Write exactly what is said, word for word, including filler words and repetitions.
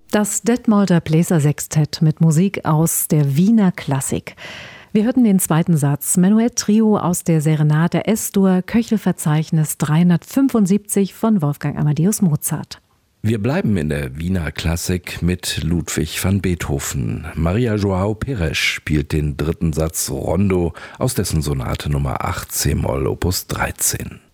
Das Detmolder Bläsersextett mit Musik aus der Wiener Klassik. Wir hörten den zweiten Satz, Menuett-Trio aus der Serenade Es-Dur, Köchelverzeichnis dreihundertfünfundsiebzig von Wolfgang Amadeus Mozart. Wir bleiben in der Wiener Klassik mit Ludwig van Beethoven. Maria João Pires spielt den dritten Satz Rondo aus dessen Sonate Nummer acht c-Moll Opus dreizehn.